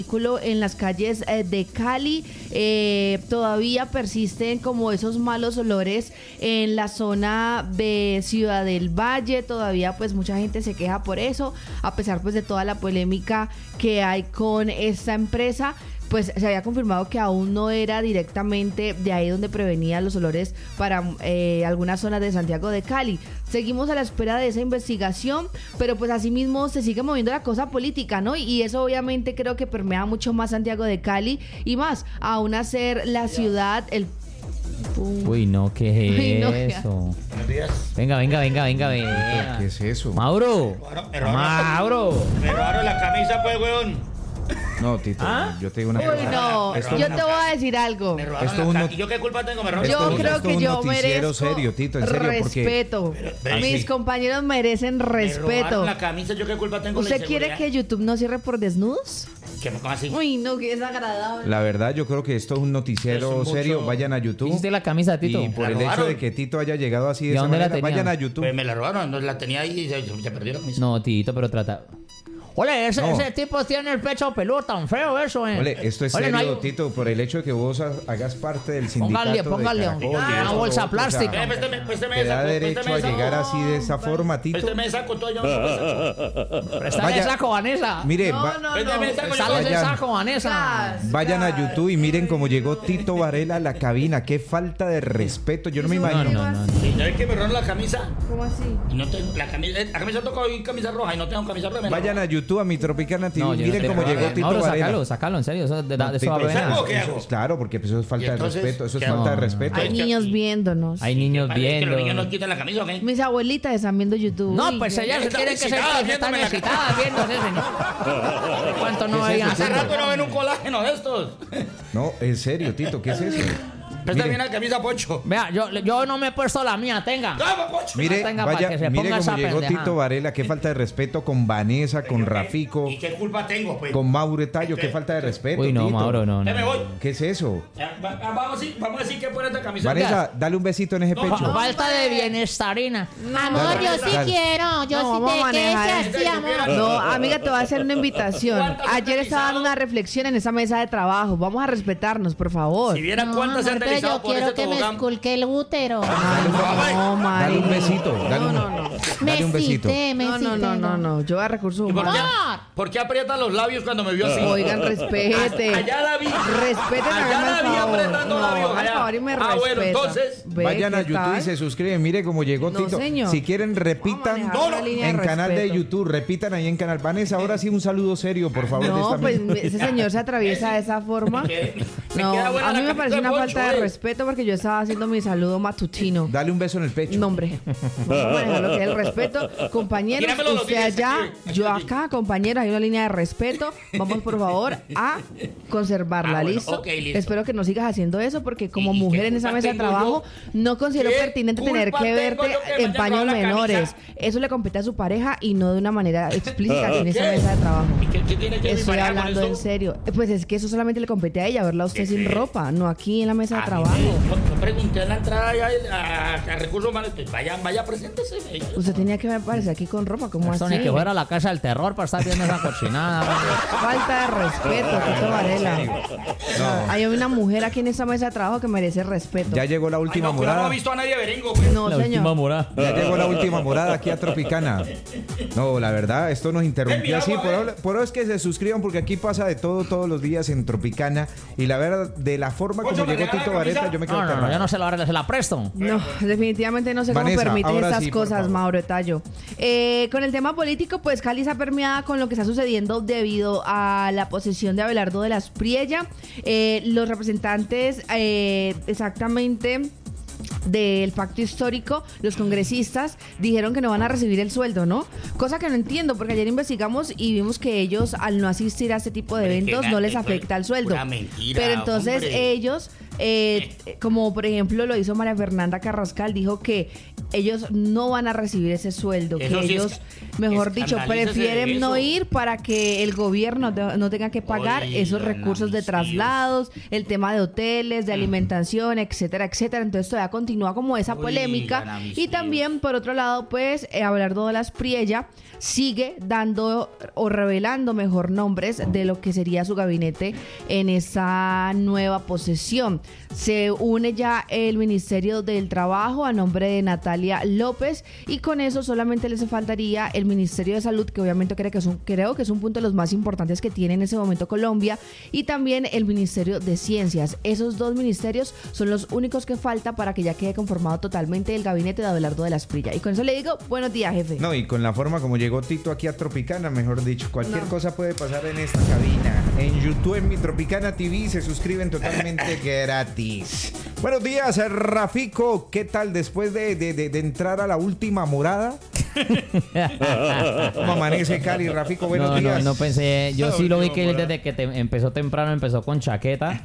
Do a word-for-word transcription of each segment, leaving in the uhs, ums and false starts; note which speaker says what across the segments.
Speaker 1: en las calles eh, de Cali. Eh, todavía persisten como esos malos olores en la zona de Ciudad del Valle. Todavía pues mucha gente se queja por eso, a pesar pues de toda la polémica que hay con esta empresa. Pues se había confirmado que aún no era directamente de ahí donde prevenía los olores para eh, algunas zonas de Santiago de Cali. Seguimos a la espera de esa investigación, pero pues asimismo se sigue moviendo la cosa política, ¿no? Y eso obviamente creo que permea mucho más Santiago de Cali y más, aún hacer la ciudad, el...
Speaker 2: Uy, no, ¿qué es
Speaker 1: Uy, no,
Speaker 2: eso? Venga, venga, venga, venga, venga.
Speaker 3: ¿Qué es eso?
Speaker 2: Mauro.
Speaker 4: Me robaron,
Speaker 2: Mauro.
Speaker 4: me robaron la camisa, pues, weón.
Speaker 3: No, Tito,
Speaker 2: ¿Ah?
Speaker 3: yo te digo una
Speaker 1: Uy,
Speaker 3: cosa.
Speaker 1: no,
Speaker 3: Esto-
Speaker 1: yo te voy a decir algo.
Speaker 4: Me robaron
Speaker 3: Esto
Speaker 4: la
Speaker 3: uno-
Speaker 4: camisa. ¿Y yo qué culpa tengo? Me robaron
Speaker 1: Yo
Speaker 3: Esto-
Speaker 4: la
Speaker 1: creo
Speaker 3: esto
Speaker 1: que
Speaker 3: es un
Speaker 1: yo
Speaker 3: noticiero
Speaker 1: merezco
Speaker 3: serio, Tito, en serio, porque-
Speaker 1: respeto.
Speaker 4: Pero-
Speaker 1: Mis
Speaker 4: sí.
Speaker 1: compañeros merecen
Speaker 4: Me
Speaker 1: respeto.
Speaker 4: robaron la camisa, ¿yo qué culpa tengo?
Speaker 1: ¿Usted
Speaker 4: La
Speaker 1: quiere
Speaker 4: inseguridad?
Speaker 1: que YouTube no cierre por desnudos?
Speaker 4: ¿Qué, ¿Cómo así?
Speaker 1: Uy, no, que desagradable.
Speaker 3: La verdad, yo creo que esto es un noticiero
Speaker 4: Es mucho-
Speaker 3: serio. Vayan a YouTube.
Speaker 2: ¿Hiciste la camisa, Tito?
Speaker 3: Y por
Speaker 4: ¿La
Speaker 3: el hecho
Speaker 4: robaron?
Speaker 3: de que Tito haya llegado así de
Speaker 2: ¿Y
Speaker 3: esa
Speaker 2: dónde la
Speaker 3: manera,
Speaker 2: tenía?
Speaker 3: vayan a YouTube.
Speaker 4: Pues me la robaron, no la tenía ahí y se, se perdió la camisa.
Speaker 2: No, Tito, pero trata... Ole, ese,
Speaker 3: No.
Speaker 2: ese tipo tiene el pecho peludo tan feo eso, eh.
Speaker 3: Ole, esto es
Speaker 2: Ole,
Speaker 3: serio,
Speaker 2: no hay-
Speaker 3: Tito, por el hecho de que vos ha- hagas parte del sindicato
Speaker 2: Póngale,
Speaker 3: de
Speaker 2: póngale
Speaker 3: Caracol,
Speaker 2: una
Speaker 3: y eso,
Speaker 2: bolsa
Speaker 3: lo otro,
Speaker 2: plástica.
Speaker 3: o sea,
Speaker 4: Eh, préstame, préstame
Speaker 3: te
Speaker 4: esa,
Speaker 3: da derecho
Speaker 4: préstame
Speaker 3: a
Speaker 4: esa.
Speaker 3: llegar así de esa forma, Tito.
Speaker 4: Préstame esa con todo, yo no sé qué saco.
Speaker 2: Préstame
Speaker 3: Vaya-
Speaker 2: el saco, Vanessa.
Speaker 3: Mire,
Speaker 1: No,
Speaker 3: va-
Speaker 1: no,
Speaker 4: Préstame
Speaker 1: no.
Speaker 4: esa con
Speaker 2: Sale
Speaker 4: yo-
Speaker 2: ese
Speaker 3: Vayan.
Speaker 2: saco, Vanessa.
Speaker 1: Gas,
Speaker 3: vayan a
Speaker 1: gas.
Speaker 3: YouTube y miren cómo llegó Tito Varela a la cabina. Qué falta de respeto. Yo no me
Speaker 1: Eso
Speaker 2: No,
Speaker 3: imagino.
Speaker 2: no, no. no.
Speaker 4: Sí, ¿sabes que me robaron la camisa?
Speaker 1: ¿Cómo así?
Speaker 4: Y no tengo la camisa. eh, La camisa toca hoy camisa roja y no tengo camisa roja. me la
Speaker 3: Vayan a
Speaker 4: robaron.
Speaker 3: YouTube, a mi Tropicana T V.
Speaker 2: No, yo
Speaker 3: miren
Speaker 2: no
Speaker 3: cómo
Speaker 2: tengo-
Speaker 3: llegó Tito
Speaker 2: Mauro,
Speaker 3: Varela.
Speaker 2: sácalo, sácalo, en serio. Eso, de, de, eso
Speaker 3: Tito,
Speaker 2: va a
Speaker 4: ¿salgo o
Speaker 2: ver.
Speaker 4: qué hago?
Speaker 3: Claro, porque pues, eso es falta
Speaker 4: ¿Y
Speaker 3: de
Speaker 4: entonces
Speaker 3: respeto. Eso es
Speaker 4: qué
Speaker 3: falta
Speaker 4: hago?
Speaker 3: de
Speaker 2: No,
Speaker 3: respeto.
Speaker 1: Hay
Speaker 4: Ay,
Speaker 1: niños
Speaker 4: que-
Speaker 1: viéndonos.
Speaker 2: Hay niños
Speaker 4: Vale, es que los niños
Speaker 2: viendo.
Speaker 4: nos quitan la camisa, ¿ok?
Speaker 1: Mis abuelitas están viendo YouTube.
Speaker 2: No,
Speaker 1: Uy,
Speaker 2: pues
Speaker 1: qué-
Speaker 2: ellas
Speaker 4: Están
Speaker 2: quieren que se
Speaker 4: excitadas
Speaker 2: están
Speaker 4: viéndome la
Speaker 2: excitadas viéndose, señor. ¿Cuánto no
Speaker 3: ¿Qué es
Speaker 2: veían?
Speaker 3: eso,
Speaker 4: Hace
Speaker 3: Tito?
Speaker 4: rato no ven un colágeno de estos.
Speaker 3: No, en serio, Tito, ¿qué es eso?
Speaker 4: Préstame
Speaker 3: Mire,
Speaker 4: una camisa, Pocho.
Speaker 2: Vea, yo, yo no me he puesto la mía, tenga.
Speaker 4: ¡Vamos, Pocho!
Speaker 3: mire,
Speaker 2: tenga para
Speaker 3: vaya,
Speaker 2: que se
Speaker 3: mire
Speaker 2: ponga
Speaker 3: cómo
Speaker 2: esa
Speaker 3: llegó
Speaker 2: pendejada.
Speaker 3: Tito Varela. Qué falta de respeto con Vanessa, con Rafico,
Speaker 4: ¿Y qué culpa tengo, pues?
Speaker 3: con Mauro Tallo. Qué falta de respeto,
Speaker 2: Uy, no,
Speaker 3: Tito.
Speaker 2: Mauro, no,
Speaker 4: Ya
Speaker 2: no.
Speaker 4: me voy.
Speaker 3: ¿Qué es eso?
Speaker 4: Ya, va- va- Vamos a decir- vamos a decir que pone esta camisa.
Speaker 3: Vanessa, dale un besito en ese
Speaker 4: No,
Speaker 3: pecho.
Speaker 4: no.
Speaker 2: Falta de bienestarina.
Speaker 5: Amor,
Speaker 3: Dale,
Speaker 5: yo sí
Speaker 3: dale.
Speaker 5: quiero. Yo
Speaker 1: No,
Speaker 5: sí
Speaker 1: vamos a
Speaker 5: te que
Speaker 1: manejar.
Speaker 5: así, amor.
Speaker 1: No, amiga, te voy a hacer una invitación.
Speaker 4: ¿Cuántas han
Speaker 1: Ayer estaba dando
Speaker 4: realizado?
Speaker 1: una reflexión en esa mesa de trabajo. Vamos a respetarnos, por favor.
Speaker 4: Si vieran
Speaker 5: No,
Speaker 4: cuántas se han
Speaker 5: amor, pero
Speaker 4: realizado
Speaker 5: yo
Speaker 4: por
Speaker 5: quiero
Speaker 4: ese
Speaker 5: que me
Speaker 4: tobogán.
Speaker 5: esculque el útero.
Speaker 1: No, Mari.
Speaker 3: Dale un besito. Dale
Speaker 1: No,
Speaker 3: un,
Speaker 1: no, no.
Speaker 3: dale un besito.
Speaker 5: Mesite,
Speaker 1: No, no, no, no, no. Yo a recursos
Speaker 4: ¿Y por qué,
Speaker 1: humanos.
Speaker 5: Amor.
Speaker 4: por qué aprieta los labios cuando me vio así?
Speaker 1: Oigan, respete.
Speaker 4: Allá la vi.
Speaker 1: Respeten,
Speaker 4: Allá
Speaker 1: háganme
Speaker 4: la
Speaker 1: el
Speaker 4: vi
Speaker 1: favor.
Speaker 4: apretando
Speaker 1: No,
Speaker 4: labios.
Speaker 1: por
Speaker 4: allá.
Speaker 1: favor, y me
Speaker 4: ah, bueno,
Speaker 1: respeta.
Speaker 4: entonces.
Speaker 1: Ve,
Speaker 3: Vayan a
Speaker 1: ¿qué
Speaker 3: YouTube y
Speaker 1: tal?
Speaker 3: se suscriben. Mire cómo llegó
Speaker 1: No,
Speaker 3: Tito.
Speaker 1: señor.
Speaker 3: Si quieren, repitan
Speaker 1: Vamos a manejar una línea de
Speaker 3: en canal de
Speaker 1: respeto.
Speaker 3: YouTube. Repitan ahí en canal. Vanessa, ahora sí un saludo serio, por favor. de
Speaker 1: No,
Speaker 3: esta
Speaker 1: pues
Speaker 3: mesa.
Speaker 1: ese señor se atraviesa de esa forma.
Speaker 4: Me
Speaker 1: No,
Speaker 4: queda buena
Speaker 1: a mí
Speaker 4: la
Speaker 1: me
Speaker 4: camisa
Speaker 1: parece
Speaker 4: de
Speaker 1: una
Speaker 4: Poncho,
Speaker 1: falta de
Speaker 4: eh.
Speaker 1: respeto porque yo estaba haciendo mi saludo matutino.
Speaker 3: Dale un beso en el pecho.
Speaker 1: No, hombre. Vamos a manejar lo que es el respeto. Compañeros,
Speaker 4: Tíramelo los
Speaker 1: usted
Speaker 4: días,
Speaker 1: allá,
Speaker 4: aquí,
Speaker 1: yo
Speaker 4: aquí.
Speaker 1: acá, compañeros, hay una línea de respeto. Vamos, por favor, a conservarla,
Speaker 4: Ah, bueno,
Speaker 1: ¿listo?
Speaker 4: ok, listo.
Speaker 1: Espero que no sigas haciendo eso porque como
Speaker 4: ¿Y qué
Speaker 1: mujer en esa
Speaker 4: culpa
Speaker 1: mesa de
Speaker 4: tengo
Speaker 1: trabajo no considero
Speaker 4: ¿Qué
Speaker 1: pertinente tener
Speaker 4: culpa
Speaker 1: que
Speaker 4: tengo
Speaker 1: verte
Speaker 4: yo que me
Speaker 1: en
Speaker 4: hayan
Speaker 1: paños
Speaker 4: robado la
Speaker 1: menores.
Speaker 4: camisa?
Speaker 1: Eso le compete a su pareja y no de una manera explícita aquí en esa
Speaker 4: ¿Qué?
Speaker 1: mesa de trabajo.
Speaker 4: ¿Y qué, qué tiene que ver mi
Speaker 1: Estoy
Speaker 4: pareja con
Speaker 1: hablando
Speaker 4: esto?
Speaker 1: en serio. Eh, Pues es que eso solamente le compete a ella, verla a usted
Speaker 4: ¿Qué
Speaker 1: sin
Speaker 4: cree?
Speaker 1: ropa, no aquí en la mesa de
Speaker 4: A mí
Speaker 1: trabajo.
Speaker 4: me- Yo pregunté en la entrada ya a, a Recursos Humanos. Pues vaya, vaya, preséntese.
Speaker 1: Usted tenía que aparecer aquí con ropa, ¿cómo
Speaker 2: Esto
Speaker 1: así?
Speaker 2: ni que fuera la casa del terror para estar viendo esa cochinada.
Speaker 1: Falta de respeto, Tito Varela. Hay una mujer aquí en esta mesa de trabajo que merece respeto.
Speaker 3: Ya llegó la
Speaker 4: Ay,
Speaker 3: última
Speaker 4: no, cuidado, no
Speaker 3: morada.
Speaker 4: ha visto a nadie berengo, pues.
Speaker 1: No, señor.
Speaker 2: morada.
Speaker 3: Ya llegó la última morada aquí a Tropicana. No, la verdad, esto nos interrumpió así. Por ahora, por ahora es que se suscriban porque aquí pasa de todo todos los días en Tropicana. Y la verdad, de la forma como
Speaker 4: Ocho, ¿me
Speaker 3: llegó
Speaker 4: regala
Speaker 3: Tito
Speaker 4: la
Speaker 3: Varela,
Speaker 4: camisa?
Speaker 3: yo me quedo
Speaker 2: No, no, no,
Speaker 3: aterrado.
Speaker 2: yo no se la arreglo, se la presto.
Speaker 1: No, definitivamente no sé cómo
Speaker 3: Vanessa,
Speaker 1: permiten
Speaker 3: ahora
Speaker 1: estas
Speaker 3: sí, por
Speaker 1: cosas,
Speaker 3: favor.
Speaker 1: Mauro Tallo. Eh, con el tema político, pues Cali está permeada con lo que está sucediendo debido a la posesión de Abelardo de la Espriella. Eh, los representantes eh, exactamente del pacto histórico, los congresistas dijeron que no van a recibir el sueldo, ¿no? Cosa que no entiendo, porque ayer investigamos y vimos que ellos, al no asistir a este tipo de
Speaker 4: Hombre,
Speaker 1: eventos,
Speaker 4: que
Speaker 1: no les
Speaker 4: pura
Speaker 1: afecta el sueldo.
Speaker 4: mentira,
Speaker 1: Pero entonces
Speaker 4: hombre.
Speaker 1: ellos, eh, como por ejemplo lo hizo María Fernanda Carrascal, dijo que ellos no van a recibir ese sueldo,
Speaker 4: Eso
Speaker 1: que
Speaker 4: sí
Speaker 1: ellos,
Speaker 4: es,
Speaker 1: mejor dicho, prefieren no
Speaker 4: eso.
Speaker 1: ir para que el gobierno de, no tenga que pagar
Speaker 4: Oigan,
Speaker 1: esos recursos de traslados, el tema de hoteles, de alimentación, etcétera, etcétera. Entonces todavía continúa como esa
Speaker 4: Oigan,
Speaker 1: polémica.
Speaker 4: a mis
Speaker 1: Y también, por otro lado, pues, eh, Abelardo de las Priella sigue dando o revelando mejor nombres de lo que sería su gabinete en esa nueva posesión. Se une ya el Ministerio del Trabajo a nombre de Natalia López y con eso solamente les faltaría el Ministerio de Salud, que obviamente creo que es un, creo que es un punto de los más importantes que tiene en ese momento Colombia, y también el Ministerio de Ciencias. Esos dos ministerios son los únicos que falta para que ya quede conformado totalmente el gabinete de Abelardo de las Priella. Y con eso le digo, buenos días, jefe.
Speaker 3: No, y con la forma como llegó Tito aquí a Tropicana, mejor dicho, cualquier no. cosa puede pasar en esta cabina. En YouTube, en mi Tropicana T V, se suscriben totalmente gratis. Buenos días, Rafico. ¿Qué tal después de, de, de, de entrar a la última morada? ¿Cómo amanece Cali, Rafico? Buenos
Speaker 2: no,
Speaker 3: días.
Speaker 2: No, no pensé. Yo sí lo vi que él desde que te empezó temprano empezó con chaqueta.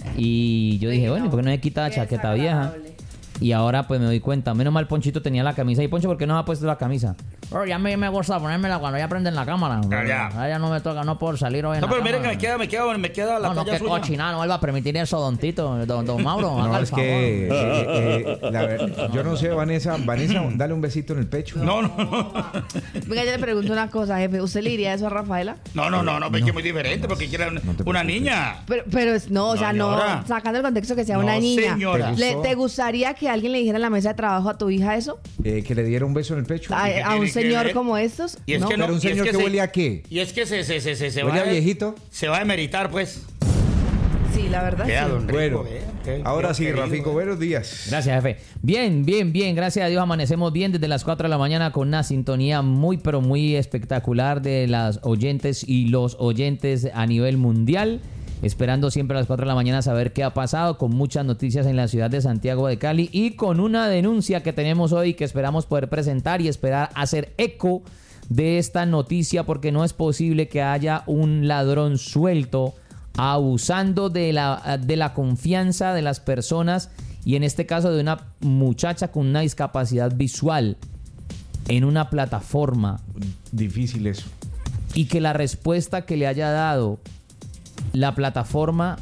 Speaker 2: Y yo dije, bueno, ¿por qué no me quita la chaqueta vieja? Y ahora pues me doy cuenta. Menos mal Ponchito tenía la camisa. ¿Y Poncho por qué no me ha puesto la camisa? Oh, ya me, me gusta ponérmela cuando ya prenden la cámara.
Speaker 4: Ya, ya.
Speaker 2: Ah, ya no me toca, no puedo salir hoy en
Speaker 4: no,
Speaker 2: la
Speaker 4: pero
Speaker 2: cámara.
Speaker 4: miren que me queda, me queda, me queda la
Speaker 2: no,
Speaker 4: talla
Speaker 2: no, qué
Speaker 4: suya.
Speaker 2: cochina, no vuelva a permitir eso, don Tito, don, don Mauro.
Speaker 3: No,
Speaker 2: haga el
Speaker 3: es
Speaker 2: favor.
Speaker 3: que, eh, eh, la ver, yo no sé, Vanessa, Vanessa, dale un besito en el pecho.
Speaker 4: No, no, no.
Speaker 1: Venga, yo le pregunto una cosa, jefe. ¿Usted le diría eso a Rafaela?
Speaker 4: No, no, no, no, no. Es que es muy diferente porque quiere una,
Speaker 3: no
Speaker 4: una niña.
Speaker 1: Pero, pero es- no, o sea,
Speaker 4: Señora.
Speaker 1: no, sacando el contexto que sea
Speaker 4: No,
Speaker 1: una niña.
Speaker 4: señora.
Speaker 3: ¿Te
Speaker 1: ¿Le,
Speaker 3: gustó?
Speaker 1: ¿Te gustaría que alguien le dijera en la mesa de trabajo a tu hija eso?
Speaker 3: Eh, que le diera un beso en el pecho.
Speaker 1: ¿A,
Speaker 4: qué
Speaker 1: a un
Speaker 4: tiene que
Speaker 1: señor
Speaker 4: ver?
Speaker 1: como estos?
Speaker 4: Y es
Speaker 1: ¿No?
Speaker 4: que no,
Speaker 3: Pero un
Speaker 4: y es
Speaker 3: señor que
Speaker 4: se-
Speaker 3: huele a qué.
Speaker 4: Y es que se, se, se, se, se
Speaker 3: ¿Huele
Speaker 4: va
Speaker 3: a viejito?
Speaker 4: Se va a emeritar, pues.
Speaker 1: Sí, la verdad
Speaker 4: Vea,
Speaker 1: sí.
Speaker 4: don Rico,
Speaker 3: Bueno,
Speaker 4: vea, qué-
Speaker 3: ahora
Speaker 4: Dios
Speaker 3: sí,
Speaker 4: querido,
Speaker 3: Rafico,
Speaker 4: eh.
Speaker 3: buenos días.
Speaker 2: Gracias, jefe. Bien, bien, bien. Gracias a Dios amanecemos bien desde las cuatro de la mañana con una sintonía muy, pero muy espectacular de las oyentes y los oyentes a nivel mundial. Esperando siempre a las cuatro de la mañana saber qué ha pasado, con muchas noticias en la ciudad de Santiago de Cali y con una denuncia que tenemos hoy que esperamos poder presentar y esperar hacer eco de esta noticia, porque no es posible que haya un ladrón suelto abusando de la, de la confianza de las personas, y en este caso de una muchacha con una discapacidad visual en una plataforma,
Speaker 3: Difícil eso.
Speaker 2: y que la respuesta que le haya dado la plataforma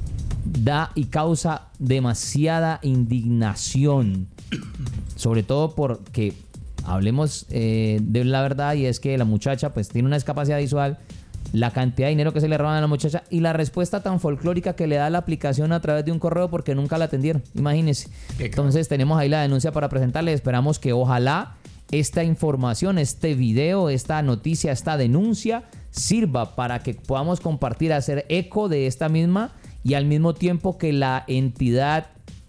Speaker 2: da y causa demasiada indignación, sobre todo porque hablemos eh, de la verdad, y es que la muchacha pues tiene una discapacidad visual, la cantidad de dinero que se le roban a la muchacha y la respuesta tan folclórica que le da la aplicación a través de un correo porque nunca la atendieron, imagínense. Entonces tenemos ahí la denuncia para presentarle. Esperamos que ojalá esta información, este video, esta noticia, esta denuncia sirva para que podamos compartir, hacer eco de esta misma, y al mismo tiempo que la entidad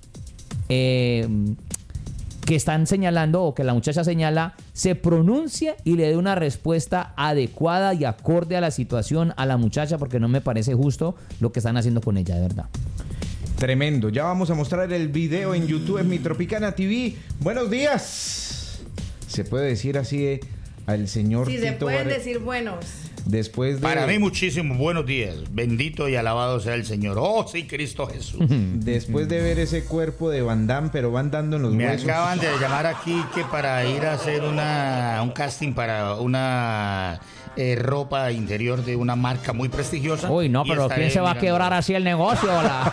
Speaker 2: eh, que están señalando o que la muchacha señala se pronuncie y le dé una respuesta adecuada y acorde a la situación a la muchacha, porque no me parece justo lo que están haciendo con ella, de verdad.
Speaker 3: Tremendo. Ya vamos a mostrar el video en YouTube, en mi Tropicana T V. Buenos días. Se puede decir así eh, al señor
Speaker 1: Sí, se
Speaker 3: Tito
Speaker 1: pueden
Speaker 3: Bare-
Speaker 1: decir buenos.
Speaker 3: Después de...
Speaker 4: Para mí, muchísimos buenos días. Bendito y alabado sea el Señor. Oh, sí, Cristo Jesús.
Speaker 3: Después de ver ese cuerpo de Van Damme, pero van dando en los
Speaker 4: Me
Speaker 3: huesos.
Speaker 4: acaban de llamar aquí que para ir a hacer una, un casting para una eh, ropa interior de una marca muy prestigiosa.
Speaker 2: Uy, no,
Speaker 4: Y
Speaker 2: pero
Speaker 4: estaré
Speaker 2: ¿quién se va a
Speaker 4: mirando.
Speaker 2: quebrar así el negocio? La...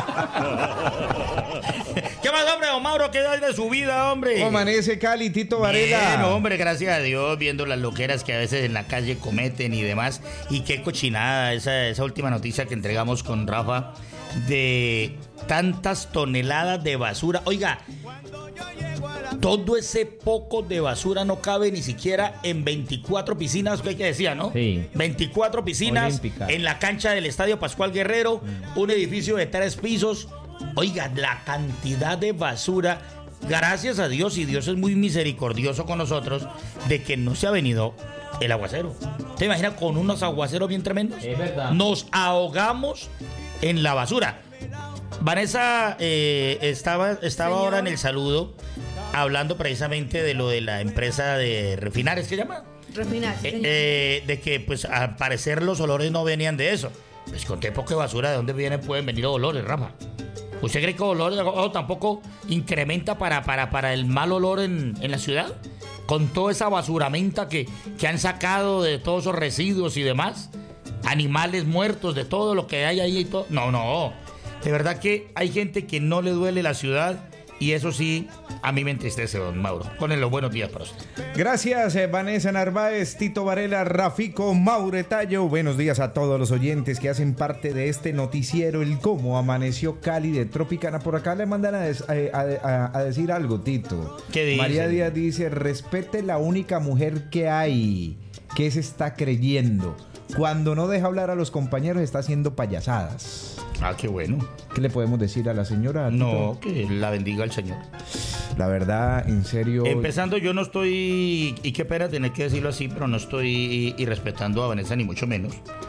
Speaker 4: ¿Qué más, hombre, don Mauro? ¿Qué hay de su vida, hombre?
Speaker 3: ¿Cómo amanece Cali, Tito Varela?
Speaker 4: Bien, hombre, gracias a Dios, viendo las loqueras que a veces en la calle cometen y demás. Y qué cochinada esa, esa última noticia que entregamos con Rafa de tantas toneladas de basura. Oiga, todo ese poco de basura no cabe ni siquiera en veinticuatro piscinas, que hay que decía, ¿no?
Speaker 2: Sí.
Speaker 4: veinticuatro piscinas
Speaker 2: Olímpicas.
Speaker 4: en la cancha del Estadio Pascual Guerrero, un edificio de tres pisos. Oiga, la cantidad de basura. Gracias a Dios, y Dios es muy misericordioso con nosotros, de que no se ha venido el aguacero. ¿Te imaginas con unos aguaceros bien tremendos?
Speaker 2: Es verdad.
Speaker 4: Nos ahogamos en la basura. Vanessa eh, estaba, estaba
Speaker 1: Señor.
Speaker 4: ahora en el saludo hablando precisamente de lo de la empresa de refinar, ¿es que se llama?
Speaker 1: Refinar, sí,
Speaker 4: Eh,
Speaker 1: señor.
Speaker 4: eh, de que pues al parecer los olores no venían de eso. Les conté poco de basura, ¿de dónde vienen? Pueden venir los olores, Rafa. ¿Usted cree que el olor de ajo tampoco incrementa para, para, para el mal olor en, en la ciudad? Con toda esa basuramenta que, que han sacado de todos esos residuos y demás. Animales muertos, de todo lo que hay ahí y todo. No, no. De verdad que hay gente que no le duele la ciudad. Y eso sí, a mí me entristece, don Mauro. Ponen los buenos días para usted.
Speaker 3: Gracias, eh, Vanessa Narváez, Tito Varela, Rafico, Mauro Tallo. Buenos días a todos los oyentes que hacen parte de este noticiero, el cómo amaneció Cali de Tropicana. Por acá le mandan a, des, a, a, a decir algo, Tito.
Speaker 4: ¿Qué dice?
Speaker 3: María Díaz dice, respete la única mujer que hay, que se está creyendo. Cuando no deja hablar a los compañeros está haciendo payasadas.
Speaker 4: Ah, qué bueno.
Speaker 3: ¿Qué le podemos decir a la señora?
Speaker 4: No, que la bendiga el Señor.
Speaker 3: La verdad, en serio...
Speaker 4: Empezando, yo no estoy, y qué pena tener que decirlo así, pero no estoy irrespetando a Vanessa, ni mucho menos.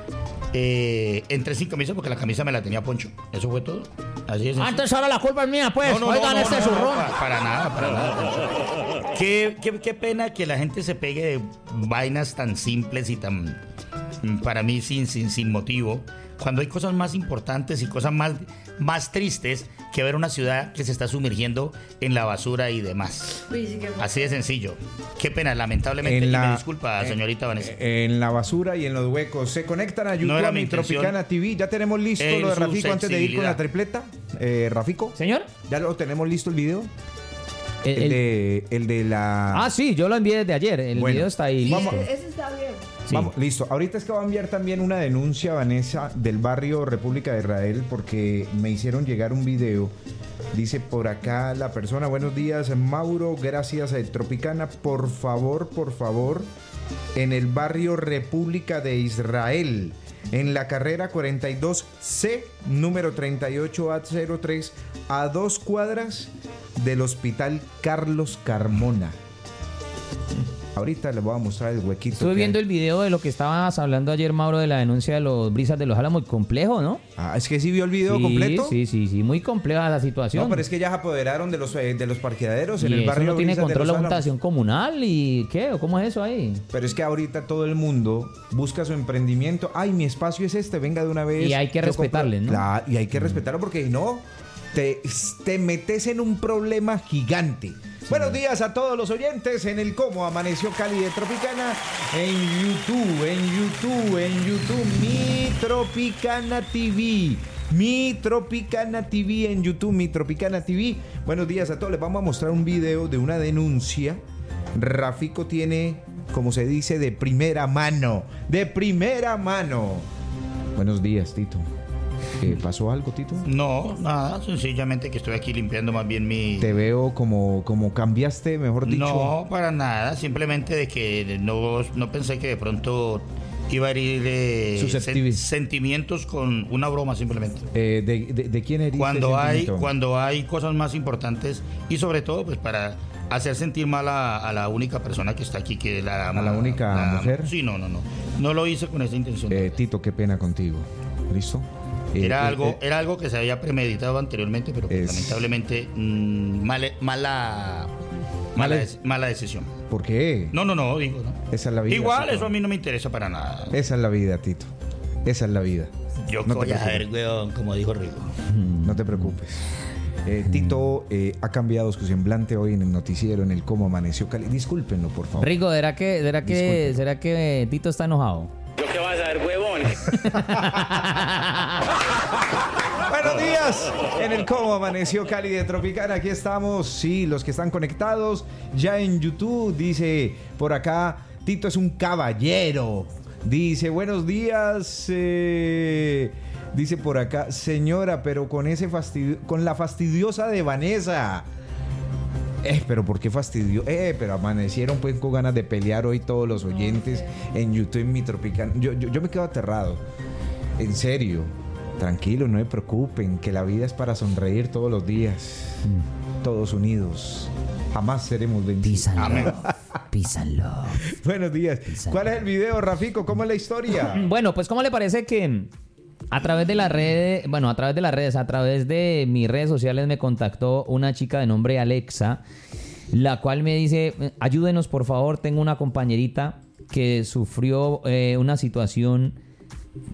Speaker 4: Eh, entré sin camisa porque la camisa me la tenía Poncho. Eso fue todo. Así es.
Speaker 2: Antes ahora la culpa es mía, pues.
Speaker 4: No, no,
Speaker 2: Oigan
Speaker 4: no,
Speaker 2: este
Speaker 4: no,
Speaker 2: zurrón.
Speaker 4: no, para, para nada, para nada. Poncho. Qué, qué, qué pena que la gente se pegue de vainas tan simples y tan, para mí, sin, sin, sin motivo. Cuando hay cosas más importantes y cosas más, más tristes que ver una ciudad que se está sumergiendo en la basura y demás. Así de sencillo. Qué pena, lamentablemente.
Speaker 3: La,
Speaker 4: y me disculpa, señorita
Speaker 3: en,
Speaker 4: Vanessa.
Speaker 3: En la basura y en los huecos. Se conectan a YouTube,
Speaker 4: No
Speaker 3: a mi Tropicana T V. Ya tenemos listo lo de Rafico antes de ir con la tripleta. Eh, Rafico.
Speaker 2: Señor.
Speaker 3: ¿Ya lo tenemos listo el video?
Speaker 2: El,
Speaker 3: el,
Speaker 2: el,
Speaker 3: de, el de la...
Speaker 2: Ah, sí, yo lo envié desde ayer. El
Speaker 3: bueno,
Speaker 2: video está ahí.
Speaker 1: Sí,
Speaker 2: Listo.
Speaker 1: ese está bien.
Speaker 2: Sí.
Speaker 3: Vamos, listo. Ahorita es que va a enviar también una denuncia, Vanessa, del barrio República de Israel, porque me hicieron llegar un video. Dice por acá la persona, buenos días, Mauro, gracias a Tropicana. Por favor, por favor, en el barrio República de Israel, en la carrera cuarenta y dos C, número treinta y ocho A cero tres, a dos cuadras del Hospital Carlos Carmona. Ahorita les voy a mostrar el huequito.
Speaker 2: Estuve viendo hay. el video de lo que estabas hablando ayer, Mauro, de la denuncia de los Brisas de los Álamos. Muy complejo, ¿no?
Speaker 3: Ah, es que sí vio el video
Speaker 2: sí,
Speaker 3: completo.
Speaker 2: Sí, sí, sí, muy compleja la situación.
Speaker 3: No, pero es que ya se apoderaron de los, eh, de los parqueaderos en
Speaker 2: y
Speaker 3: el
Speaker 2: eso
Speaker 3: barrio.
Speaker 2: no tiene
Speaker 3: Brisas
Speaker 2: control
Speaker 3: de
Speaker 2: la
Speaker 3: los
Speaker 2: Juntación
Speaker 3: Álamos.
Speaker 2: Comunal y ¿qué? ¿O cómo es eso ahí?
Speaker 3: Pero es que ahorita todo el mundo busca su emprendimiento. Ay, mi espacio es este, venga de una vez.
Speaker 2: Y hay que respetarle, ¿no?
Speaker 3: Claro, y hay que respetarlo porque si no, te, te metes en un problema gigante. Buenos días a todos los oyentes en el Cómo Amaneció Cali de Tropicana en YouTube, en YouTube, en YouTube, Mi Tropicana T V. Mi Tropicana T V en YouTube, Mi Tropicana T V. Buenos días a todos, les vamos a mostrar un video de una denuncia. Rafico tiene, como se dice, de primera mano, de primera mano. Buenos días, Tito. ¿Eh, ¿Pasó algo, Tito?
Speaker 4: No, nada, sencillamente que estoy aquí limpiando más bien mi...
Speaker 3: Te veo como, como cambiaste, mejor dicho.
Speaker 4: No, para nada, simplemente de que no, no pensé que de pronto iba a herir eh, sen- sentimientos con una broma simplemente.
Speaker 3: Eh, de, de, ¿De quién heriste
Speaker 4: Cuando hay,
Speaker 3: sentimiento?
Speaker 4: cuando hay cosas más importantes y sobre todo pues para hacer sentir mal a, a la única persona que está aquí, que es la...
Speaker 3: ¿A la única
Speaker 4: la,
Speaker 3: mujer?
Speaker 4: Sí, no, no, no. No lo hice con esa intención.
Speaker 3: Eh, Tito, qué pena contigo. ¿Listo?
Speaker 4: Era,
Speaker 3: eh,
Speaker 4: algo,
Speaker 3: eh,
Speaker 4: era algo que se había premeditado anteriormente, pero pues,
Speaker 3: es...
Speaker 4: lamentablemente mmm, mala, mala, mala,
Speaker 3: Mala-
Speaker 4: mala decisión.
Speaker 3: ¿Por qué?
Speaker 4: No, no, no, digo, no.
Speaker 3: Esa es la vida.
Speaker 4: Igual,
Speaker 3: Tito.
Speaker 4: eso a mí no me interesa para nada.
Speaker 3: Esa es la vida, Tito. Esa es la vida.
Speaker 4: Yo
Speaker 3: no
Speaker 4: voy
Speaker 3: te
Speaker 4: a ver,
Speaker 3: preocupes.
Speaker 4: weón, como dijo Rico.
Speaker 3: No te preocupes. Eh, Tito eh, ha cambiado su semblante hoy en el noticiero, en el Cómo Amaneció Cali. Discúlpenlo, por favor.
Speaker 2: Rico, ¿será que, será que,
Speaker 3: Disculpe.
Speaker 2: será que Tito está enojado?
Speaker 5: ¿Yo qué vas a ver, huevón?
Speaker 3: Buenos días en el Cómo Amaneció Cali de Tropicana. Aquí estamos, sí, los que están conectados ya en YouTube. Dice por acá, Tito es un caballero. Dice, buenos días. Eh, dice por acá, señora, pero con ese fastidio, con la fastidiosa de Vanessa. Eh, pero ¿por qué fastidio? Eh, pero amanecieron pues con ganas de pelear hoy todos los oyentes en YouTube en Mi Tropicana. Yo, yo, yo me quedo aterrado. En serio. Tranquilo, no se preocupen, que la vida es para sonreír todos los días. Mm. Todos unidos. Jamás seremos vencidos.
Speaker 2: Peace and
Speaker 4: Amén.
Speaker 2: love. Peace and love.
Speaker 3: Buenos días.
Speaker 2: Peace and
Speaker 3: ¿Cuál es el video, Rafico? ¿Cómo es la historia?
Speaker 2: Bueno, pues ¿cómo le parece que a través de las redes, bueno, a través de las redes, a través de mis redes sociales me contactó una chica de nombre Alexa, la cual me dice, ayúdenos por favor, tengo una compañerita que sufrió eh, una situación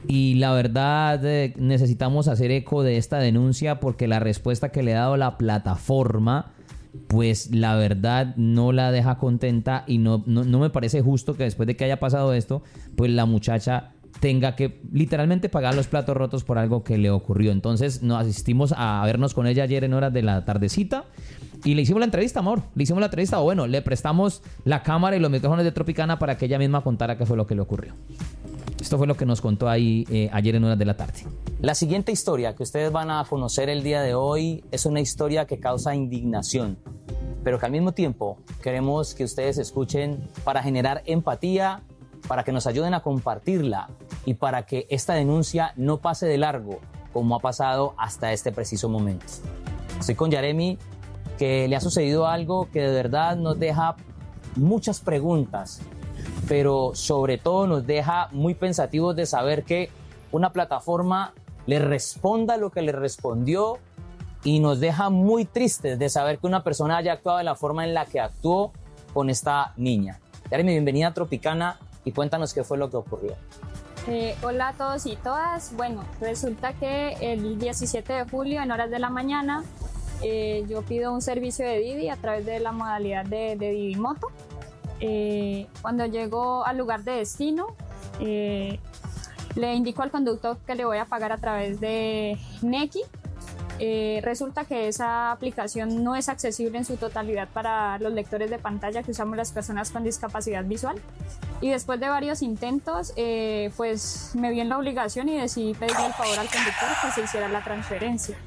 Speaker 2: Y la verdad eh, necesitamos hacer eco de esta denuncia porque la respuesta que le ha dado la plataforma, pues la verdad no la deja contenta y no, no, no me parece justo que después de que haya pasado esto, pues la muchacha tenga que literalmente pagar los platos rotos por algo que le ocurrió. Entonces nos asistimos a vernos con ella ayer en horas de la tardecita y le hicimos la entrevista, amor. Le hicimos la entrevista, o bueno, le prestamos la cámara y los micrófonos de Tropicana para que ella misma contara qué fue lo que le ocurrió. Esto fue lo que nos contó ahí eh, ayer en horas de la tarde.
Speaker 5: La siguiente historia que ustedes van a conocer el día de hoy es una historia que causa indignación, pero que al mismo tiempo queremos que ustedes escuchen para generar empatía, para que nos ayuden a compartirla y para que esta denuncia no pase de largo como ha pasado hasta este preciso momento. Estoy con Yaremi, que le ha sucedido algo que de verdad nos deja muchas preguntas, pero sobre todo nos deja muy pensativos de saber que una plataforma le responda lo que le respondió y nos deja muy tristes de saber que una persona haya actuado de la forma en la que actuó con esta niña. Yaremi, bienvenida a Tropicana y cuéntanos qué fue lo que ocurrió.
Speaker 6: Eh, hola a todos y todas. Bueno, resulta que el diecisiete de julio en horas de la mañana eh, yo pido un servicio de Didi a través de la modalidad de, de Didi Moto. Eh, cuando llego al lugar de destino, eh, le indico al conductor que le voy a pagar a través de Nequi. Eh, resulta que esa aplicación no es accesible en su totalidad para los lectores de pantalla que usamos las personas con discapacidad visual, y después de varios intentos eh, pues me vi en la obligación y decidí pedirle el favor al conductor que se hiciera la transferencia.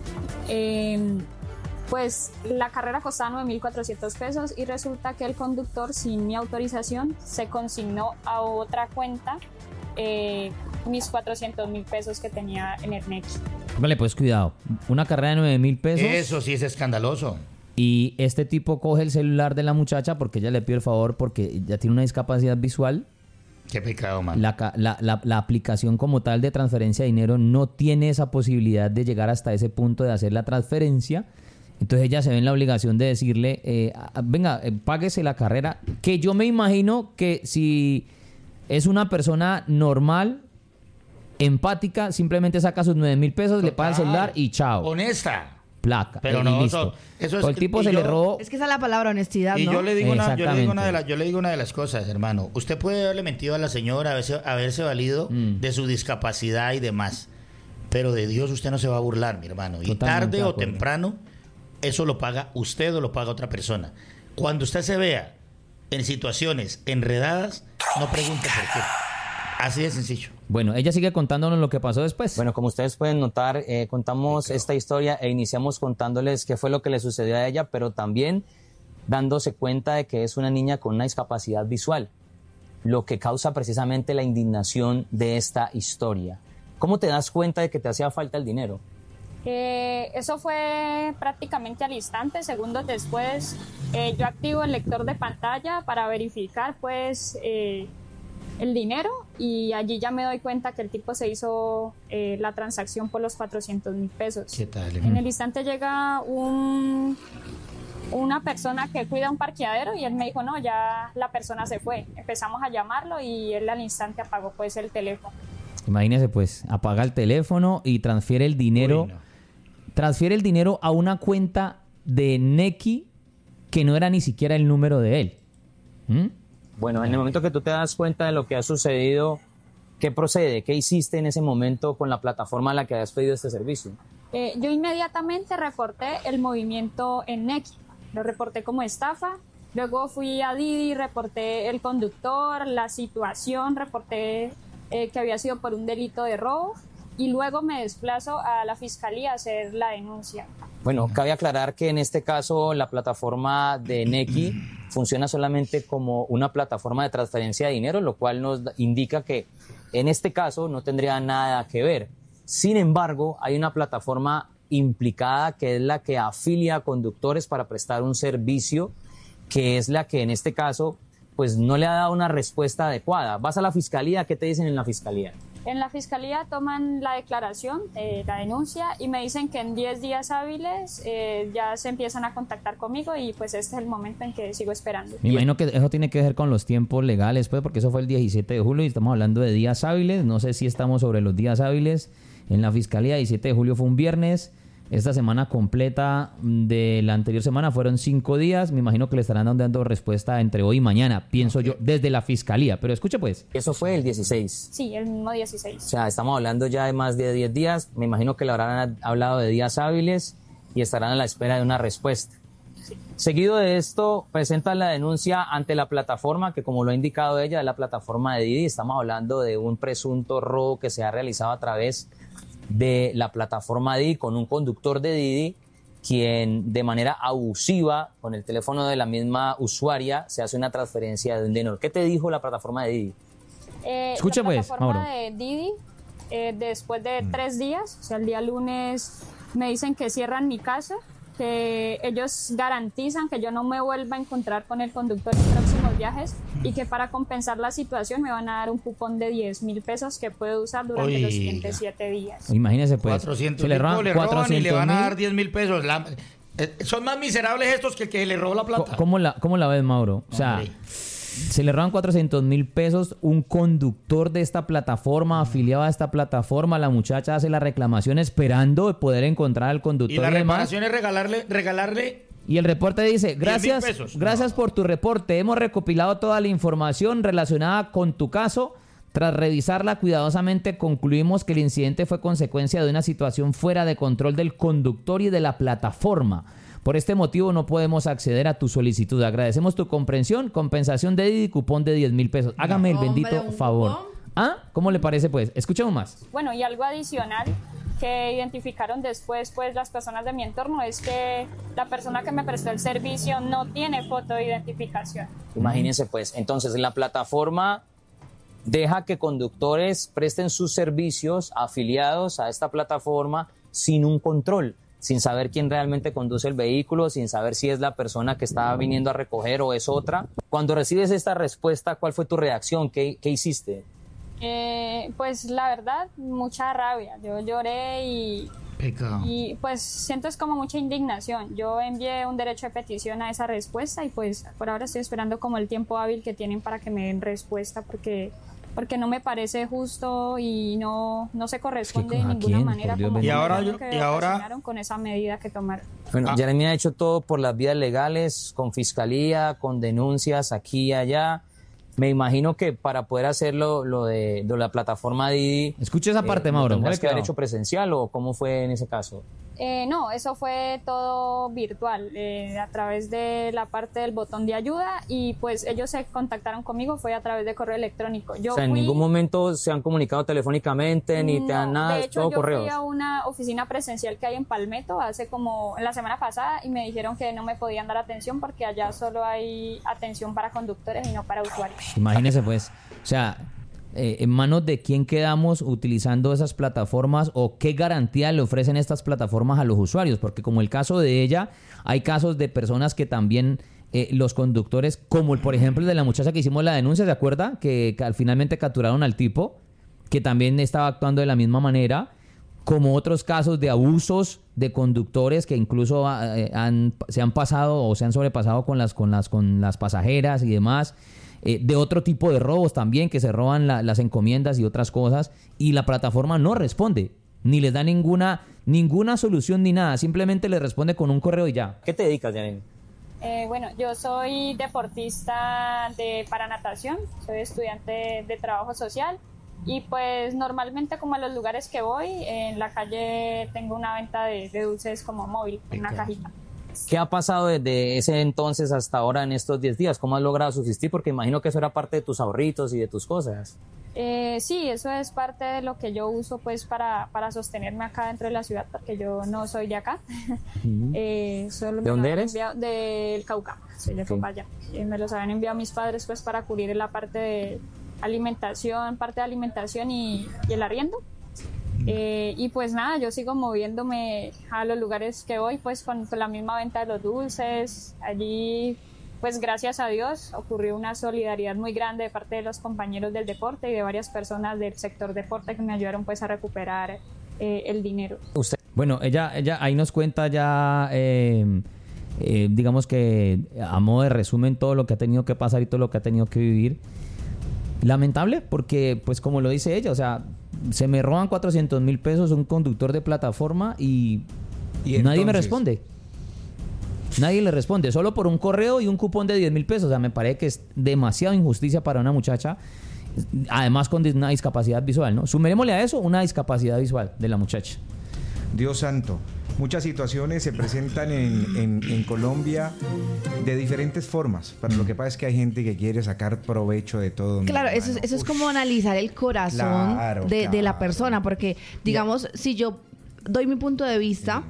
Speaker 6: Eh, pues la carrera costaba nueve mil cuatrocientos pesos y resulta que el conductor, sin mi autorización, se consignó a otra cuenta eh, mis cuatrocientos mil pesos que tenía en el Nequi.
Speaker 2: Vale, pues cuidado. Una carrera de nueve mil pesos.
Speaker 4: Eso sí es escandaloso.
Speaker 2: Y este tipo coge el celular de la muchacha porque ella le pide el favor porque ya tiene una discapacidad visual.
Speaker 4: Qué pecado, man.
Speaker 2: La, la, la, la aplicación como tal de transferencia de dinero no tiene esa posibilidad de llegar hasta ese punto de hacer la transferencia. Entonces ella se ve en la obligación de decirle, eh, venga, eh, páguese la carrera. Que yo me imagino que si es una persona normal, empática, simplemente saca sus nueve mil pesos, le paga el celular y chao.
Speaker 4: Honesta.
Speaker 2: Placa.
Speaker 4: Pero
Speaker 2: y
Speaker 4: no,
Speaker 2: listo.
Speaker 4: eso es,
Speaker 2: o el tipo
Speaker 4: y
Speaker 2: se
Speaker 4: yo,
Speaker 2: le robó.
Speaker 1: Es que esa es la palabra honestidad,
Speaker 4: y
Speaker 1: ¿no?
Speaker 4: yo le digo una, yo le digo una de
Speaker 2: Exactamente.
Speaker 4: las, yo le digo una de las cosas, hermano. Usted puede haberle mentido a la señora, haberse, haberse valido
Speaker 2: Mm.
Speaker 4: de su discapacidad y demás, pero de Dios usted no se va a burlar, mi hermano. Y
Speaker 2: Totalmente
Speaker 4: tarde
Speaker 2: de
Speaker 4: o
Speaker 2: acuerdo.
Speaker 4: temprano, eso lo paga usted o lo paga otra persona. Cuando usted se vea en situaciones enredadas, no pregunte por qué. Así de sencillo.
Speaker 2: Bueno, ella sigue contándonos lo que pasó después.
Speaker 5: Bueno, como ustedes pueden notar, eh, contamos esta historia e iniciamos contándoles qué fue lo que le sucedió a ella, pero también dándose cuenta de que es una niña con una discapacidad visual, lo que causa precisamente la indignación de esta historia. ¿Cómo te das cuenta de que te hacía falta el dinero?
Speaker 6: Eh, eso fue prácticamente al instante. Segundos después eh, yo activo el lector de pantalla para verificar pues eh, el dinero, y allí ya me doy cuenta que el tipo se hizo eh, la transacción por los cuatrocientos mil pesos.
Speaker 4: ¿Qué tal?
Speaker 6: En el instante llega un, una persona que cuida un parqueadero y él me dijo, no, ya la persona se fue. Empezamos a llamarlo y él al instante apagó pues el teléfono.
Speaker 2: Imagínese pues, apaga el teléfono y transfiere el dinero.
Speaker 4: Uy, no.
Speaker 2: Transfiere el dinero a una cuenta de Nequi que no era ni siquiera el número de él. ¿Mm?
Speaker 5: Bueno, en el momento que tú te das cuenta de lo que ha sucedido, ¿qué procede? ¿Qué hiciste en ese momento con la plataforma a la que habías pedido este servicio?
Speaker 6: Eh, yo inmediatamente reporté el movimiento en Nequi, lo reporté como estafa, luego fui a Didi, reporté el conductor, la situación, reporté eh, que había sido por un delito de robo, y luego me desplazo a la fiscalía a hacer la denuncia.
Speaker 5: Bueno, cabe aclarar que en este caso la plataforma de Nequi funciona solamente como una plataforma de transferencia de dinero, lo cual nos indica que en este caso no tendría nada que ver. Sin embargo, hay una plataforma implicada que es la que afilia a conductores para prestar un servicio, que es la que en este caso pues no le ha dado una respuesta adecuada. Vas a la fiscalía, ¿qué te dicen en la fiscalía?
Speaker 6: En la fiscalía toman la declaración, eh, la denuncia, y me dicen que en diez días hábiles eh, ya se empiezan a contactar conmigo y pues este es el momento en que sigo esperando.
Speaker 2: Me imagino que eso tiene que ver con los tiempos legales, pues, porque eso fue el diecisiete de julio y estamos hablando de días hábiles. No sé si estamos sobre los días hábiles. En la fiscalía, diecisiete de julio fue un viernes. Esta semana completa de la anterior semana fueron cinco días. Me imagino que le estarán dando respuesta entre hoy y mañana, pienso yo, desde la fiscalía. Pero escuche pues.
Speaker 5: Eso fue el dieciséis.
Speaker 6: Sí, el mismo dieciséis.
Speaker 5: O sea, estamos hablando ya de más de diez días. Me imagino que le habrán hablado de días hábiles y estarán a la espera de una respuesta. Sí. Seguido de esto, presentan la denuncia ante la plataforma, que como lo ha indicado ella, es la plataforma de Didi. Estamos hablando de un presunto robo que se ha realizado a través de la plataforma Didi con un conductor de Didi quien de manera abusiva con el teléfono de la misma usuaria se hace una transferencia de un dinero. ¿Qué te dijo la plataforma de Didi?
Speaker 6: Eh,
Speaker 2: Escucha
Speaker 6: la
Speaker 2: pues,
Speaker 6: plataforma
Speaker 2: Mauro.
Speaker 6: de Didi, eh, después de tres días, o sea, el día lunes me dicen que cierran mi casa, que ellos garantizan que yo no me vuelva a encontrar con el conductor en próximos viajes y que para compensar la situación me van a dar un cupón de diez mil pesos que puedo usar durante
Speaker 4: Oiga.
Speaker 6: los siguientes siete días.
Speaker 2: Imagínese pues.
Speaker 4: cuatrocientos
Speaker 2: se le
Speaker 4: mil,
Speaker 2: roban
Speaker 4: le roban y le
Speaker 2: cuatrocientos
Speaker 4: van a
Speaker 2: mil.
Speaker 4: dar diez mil pesos. La- eh, son más miserables estos que el que le robó la plata.
Speaker 2: ¿Cómo la, cómo la ves, Mauro? O sea,
Speaker 4: Hombre.
Speaker 2: se le roban cuatrocientos mil pesos, un conductor de esta plataforma, afiliado a esta plataforma, la muchacha hace la reclamación esperando poder encontrar al
Speaker 4: Y
Speaker 2: conductor
Speaker 4: la
Speaker 2: y demás.
Speaker 4: reparación es regalarle, regalarle
Speaker 2: Y el reporte dice, gracias,
Speaker 4: pesos.
Speaker 2: gracias por tu reporte. Hemos recopilado toda la información relacionada con tu caso. Tras revisarla cuidadosamente, concluimos que el incidente fue consecuencia de una situación fuera de control del conductor y de la plataforma. Por este motivo no podemos acceder a tu solicitud. Agradecemos tu comprensión, compensación de Didi, cupón de diez mil pesos. Hágame el
Speaker 1: Hombre,
Speaker 2: bendito
Speaker 1: ¿un
Speaker 2: favor.
Speaker 1: cupón?
Speaker 2: ¿Ah? ¿Cómo le parece pues? Escuchemos más.
Speaker 6: Bueno, y algo adicional que identificaron después pues las personas de mi entorno es que la persona que me prestó el servicio no tiene foto de identificación.
Speaker 5: Imagínense pues, entonces la plataforma deja que conductores presten sus servicios afiliados a esta plataforma sin un control, sin saber quién realmente conduce el vehículo, sin saber si es la persona que está viniendo a recoger o es otra. Cuando recibes esta respuesta, ¿cuál fue tu reacción? ¿Qué, qué hiciste?
Speaker 6: Eh, pues la verdad, mucha rabia. Yo lloré y,
Speaker 4: Pecado.
Speaker 6: y pues siento es como mucha indignación. Yo envié un derecho de petición a esa respuesta y pues por ahora estoy esperando como el tiempo hábil que tienen para que me den respuesta porque porque no me parece justo y no, no se corresponde
Speaker 2: Es que,
Speaker 6: de
Speaker 2: ¿a
Speaker 6: ninguna
Speaker 2: quién?
Speaker 6: manera
Speaker 2: Por Dios
Speaker 6: como
Speaker 2: bendito.
Speaker 4: Y ahora
Speaker 6: con lo
Speaker 4: yo-
Speaker 6: que
Speaker 4: y ahora-
Speaker 6: ocasionaron con esa medida que tomaron.
Speaker 5: Bueno,
Speaker 4: Ah.
Speaker 5: Jeremy ha hecho todo por las vías legales, con fiscalía, con denuncias aquí y allá. Me imagino que para poder hacerlo lo de, de la plataforma Didi...
Speaker 2: Escuche esa parte,
Speaker 5: eh, ¿lo
Speaker 2: Mauro.
Speaker 5: tendrás
Speaker 2: ¿Cuál
Speaker 5: que haber
Speaker 2: quedó?
Speaker 5: hecho presencial o cómo fue en ese caso?
Speaker 6: Eh, no, eso fue todo virtual, eh, a través de la parte del botón de ayuda y pues ellos se contactaron conmigo, fue a través de correo electrónico. Yo
Speaker 5: o sea, en
Speaker 6: fui-
Speaker 5: ningún momento se han comunicado telefónicamente ni te dan
Speaker 6: No,
Speaker 5: nada,
Speaker 6: de
Speaker 5: es
Speaker 6: hecho,
Speaker 5: todo
Speaker 6: yo
Speaker 5: correos.
Speaker 6: fui a una oficina presencial que hay en Palmetto hace como la semana pasada y me dijeron que no me podían dar atención porque allá solo hay atención para conductores y no para usuarios.
Speaker 2: Imagínese pues, o sea, eh, en manos de quién quedamos utilizando esas plataformas o qué garantía le ofrecen estas plataformas a los usuarios, porque como el caso de ella, hay casos de personas que también eh, los conductores, como el, por ejemplo el de la muchacha que hicimos la denuncia, ¿se acuerda? Que, que al finalmente capturaron al tipo, que también estaba actuando de la misma manera, como otros casos de abusos de conductores que incluso eh, han, se han pasado o se han sobrepasado con las, con las, con las pasajeras y demás. Eh, de otro tipo de robos también, que se roban la- las encomiendas y otras cosas, y la plataforma no responde, ni les da ninguna, ninguna solución ni nada, simplemente les responde con un correo y ya.
Speaker 5: ¿Qué te dedicas, Janine?
Speaker 6: Eh, bueno, yo soy deportista de para natación, soy estudiante de, de trabajo social y pues normalmente como a los lugares que voy, en la calle tengo una venta de, de dulces como móvil, en una cajita.
Speaker 5: ¿Qué ha pasado desde ese entonces hasta ahora en estos diez días? ¿Cómo has logrado subsistir? Porque imagino que eso era parte de tus ahorritos y de tus cosas.
Speaker 6: Eh, sí, eso es parte de lo que yo uso pues para, para sostenerme acá dentro de la ciudad porque yo no soy de acá. Eh, solo
Speaker 5: ¿De
Speaker 6: me
Speaker 5: dónde
Speaker 6: lo han
Speaker 5: eres?
Speaker 6: enviado- del Cauca, soy de
Speaker 5: Ok.
Speaker 6: Popayán. Eh, me los habían enviado mis padres pues para cubrir la parte de alimentación, parte de alimentación y, y el arriendo. Eh, y pues nada, yo sigo moviéndome a los lugares que voy pues con, con la misma venta de los dulces. Allí pues gracias a Dios ocurrió una solidaridad muy grande de parte de los compañeros del deporte y de varias personas del sector deporte que me ayudaron pues a recuperar eh, el dinero.
Speaker 5: Usted.
Speaker 2: Bueno, ella, ella ahí nos cuenta ya, eh, eh, digamos que a modo de resumen, todo lo que ha tenido que pasar y todo lo que ha tenido que vivir. Lamentable, porque pues como lo dice ella, o sea, se me roban cuatrocientos mil pesos un conductor de plataforma y,
Speaker 3: ¿Y
Speaker 2: nadie
Speaker 3: entonces?
Speaker 2: me responde. Nadie le responde, solo por un correo y un cupón de diez mil pesos. O sea, me parece que es demasiada injusticia para una muchacha, además con una discapacidad visual, ¿no? Sumémosle a eso una discapacidad visual de la muchacha.
Speaker 3: Dios santo. Muchas situaciones se presentan en, en, en Colombia de diferentes formas. Pero lo que pasa es que hay gente que quiere sacar provecho de todo.
Speaker 1: Claro,
Speaker 3: mi
Speaker 1: eso es,
Speaker 3: hermano.
Speaker 1: eso es
Speaker 3: Ush.
Speaker 1: como analizar el corazón
Speaker 3: Claro,
Speaker 1: de, de la
Speaker 3: claro.
Speaker 1: persona, porque digamos, si yo doy mi punto de vista,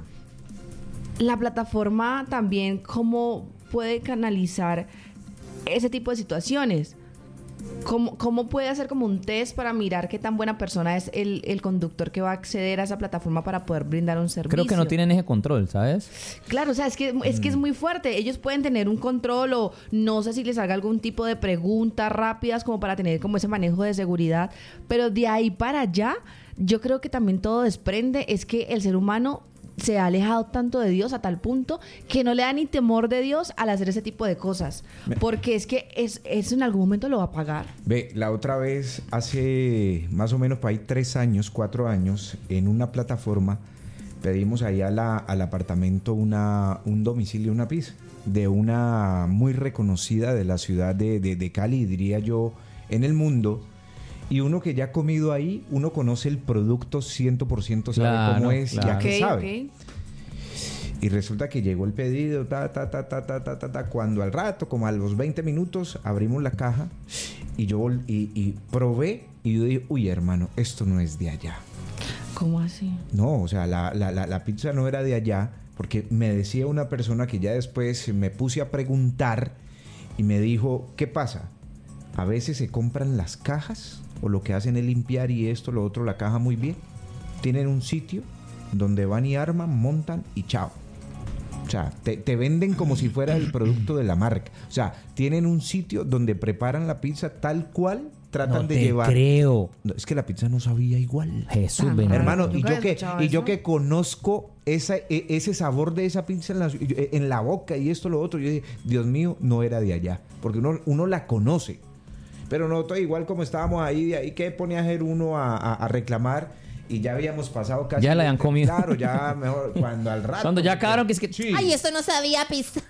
Speaker 1: la plataforma también cómo puede canalizar ese tipo de situaciones. ¿Cómo, ¿Cómo puede hacer como un test para mirar qué tan buena persona es el, el conductor que va a acceder a esa plataforma para poder brindar un servicio?
Speaker 2: Creo que no tienen ese control, ¿sabes?
Speaker 1: Claro, o sea, es que, es que es muy fuerte. Ellos pueden tener un control o no sé si les haga algún tipo de preguntas rápidas como para tener como ese manejo de seguridad. Pero de ahí para allá, yo creo que también todo desprende es que el ser humano se ha alejado tanto de Dios a tal punto que no le da ni temor de Dios al hacer ese tipo de cosas. Porque es que es, eso en algún momento lo va a pagar.
Speaker 3: Ve, la otra vez, hace más o menos por ahí tres años, cuatro años, en una plataforma, pedimos ahí a la, al apartamento una, un domicilio, una pizza, de una muy reconocida de la ciudad de, de, de Cali, diría yo, en el mundo. Y uno que ya ha comido ahí, uno conoce el producto cien por ciento, sabe
Speaker 2: Claro,
Speaker 3: cómo es,
Speaker 2: claro.
Speaker 3: ya
Speaker 1: Ok,
Speaker 3: que sabe.
Speaker 1: ok.
Speaker 3: Y resulta que llegó el pedido, ta, ta, ta, ta, ta, ta, ta, ta. Cuando al rato, como a los veinte minutos, abrimos la caja y yo vol- y, y probé y yo dije, uy, hermano, esto no es de allá.
Speaker 1: ¿Cómo así?
Speaker 3: No, o sea, la, la, la, la pizza no era de allá, porque me decía una persona que ya después me puse a preguntar y me dijo, ¿qué pasa? A veces se compran las cajas o lo que hacen es limpiar y esto, lo otro, la caja muy bien. Tienen un sitio donde van y arman, montan y chao. O sea, te, te venden como si fuera el producto de la marca. O sea, tienen un sitio donde preparan la pizza tal cual tratan
Speaker 2: No
Speaker 3: de
Speaker 2: te
Speaker 3: llevar.
Speaker 2: creo.
Speaker 3: No, es que la pizza no sabía igual.
Speaker 2: Jesús,
Speaker 1: Tan
Speaker 2: bendito.
Speaker 3: Hermano, y
Speaker 1: Nunca
Speaker 3: yo,
Speaker 1: había
Speaker 3: que,
Speaker 1: escuchado
Speaker 3: y yo
Speaker 1: eso.
Speaker 3: que conozco esa, e- ese sabor de esa pizza en la, en la boca y esto, lo otro, yo dije, Dios mío, no era de allá. Porque uno, uno la conoce. Pero nosotros igual como estábamos ahí, de ahí que ponía a hacer uno a, a- a reclamar y ya habíamos pasado casi...
Speaker 2: Ya la habían comido.
Speaker 3: Claro, ya mejor cuando al rato...
Speaker 2: Cuando ya acabaron, que es que-
Speaker 3: Sí.
Speaker 7: Ay, esto no sabía pizza.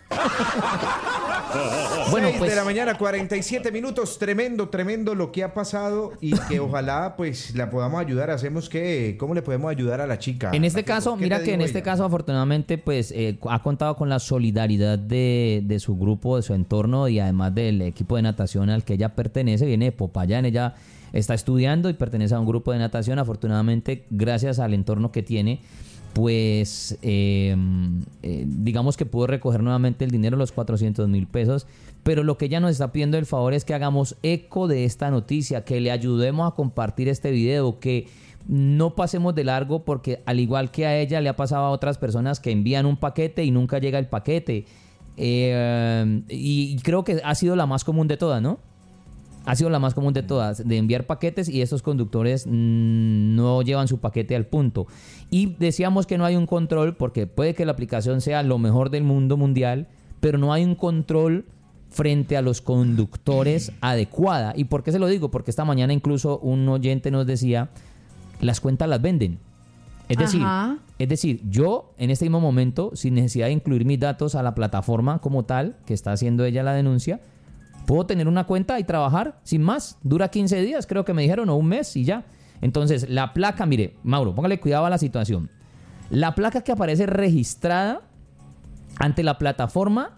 Speaker 2: Bueno,
Speaker 3: seis
Speaker 2: pues
Speaker 3: de la mañana, cuarenta y siete minutos. Tremendo, tremendo lo que ha pasado y que ojalá pues la podamos ayudar. Hacemos que... ¿Cómo le podemos ayudar a la chica?
Speaker 2: en este
Speaker 3: Rafiko?
Speaker 2: caso,
Speaker 3: ¿Qué
Speaker 2: mira
Speaker 3: te
Speaker 2: que en
Speaker 3: dijo
Speaker 2: este
Speaker 3: ella?
Speaker 2: caso afortunadamente pues eh, ha contado con la solidaridad de, de su grupo, de su entorno y además del equipo de natación al que ella pertenece, viene de Popayán, ella está estudiando y pertenece a un grupo de natación. Afortunadamente, gracias al entorno que tiene, pues eh, eh, digamos que pudo recoger nuevamente el dinero, los cuatrocientos mil pesos. Pero lo que ella nos está pidiendo el favor es que hagamos eco de esta noticia, que le ayudemos a compartir este video, que no pasemos de largo, porque al igual que a ella le ha pasado a otras personas que envían un paquete y nunca llega el paquete. Eh, y, y creo que ha sido la más común de todas, ¿no? Ha sido la más común de todas, de enviar paquetes y estos conductores mmm, no llevan su paquete al punto. Y decíamos que no hay un control, porque puede que la aplicación sea lo mejor del mundo mundial, pero no hay un control frente a los conductores adecuada. ¿Y por qué se lo digo? Porque esta mañana incluso un oyente nos decía, las cuentas las venden. Es decir,
Speaker 1: Ajá.
Speaker 2: es decir, yo en este mismo momento, sin necesidad de incluir mis datos a la plataforma como tal, que está haciendo ella la denuncia, puedo tener una cuenta y trabajar sin más. Dura quince días, creo que me dijeron, o un mes y ya. Entonces, la placa, mire, Mauro, póngale cuidado a la situación. La placa que aparece registrada ante la plataforma,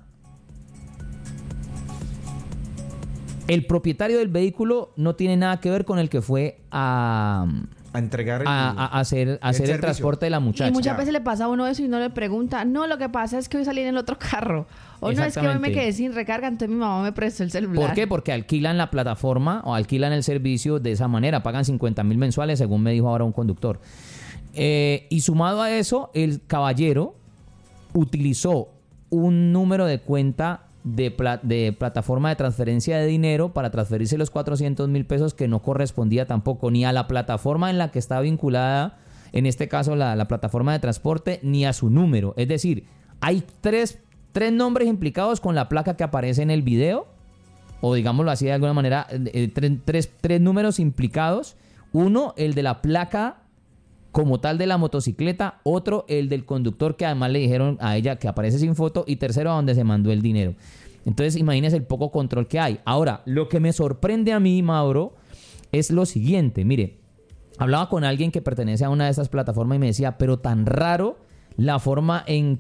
Speaker 2: el propietario del vehículo no tiene nada que ver con el que fue a,
Speaker 3: A entregar el,
Speaker 2: a, a hacer, a hacer el,
Speaker 3: servicio.
Speaker 2: transporte de la muchacha.
Speaker 1: Y muchas
Speaker 3: Ya.
Speaker 1: veces le pasa a uno eso y no le pregunta, no, lo que pasa es que hoy salí en el otro carro. O no, es que hoy me
Speaker 2: Exactamente.
Speaker 1: quedé sin recarga, entonces mi mamá me prestó el celular.
Speaker 2: ¿Por qué? Porque alquilan la plataforma o alquilan el servicio de esa manera. Pagan cincuenta mil mensuales, según me dijo ahora un conductor. Eh, y sumado a eso, el caballero utilizó un número de cuenta de, pla- de plataforma de transferencia de dinero para transferirse los cuatrocientos mil pesos que no correspondía tampoco ni a la plataforma en la que está vinculada, en este caso la, la plataforma de transporte, ni a su número. Es decir, hay tres, tres nombres implicados con la placa que aparece en el video, o digámoslo así de alguna manera, eh, tres, tres, tres números implicados. Uno, el de la placa como tal de la motocicleta, otro el del conductor que además le dijeron a ella que aparece sin foto, y tercero a donde se mandó el dinero. Entonces imagínense el poco control que hay. Ahora, lo que me sorprende a mí, Mauro, es lo siguiente. Mire, hablaba con alguien que pertenece a una de estas plataformas y me decía, pero tan raro la forma en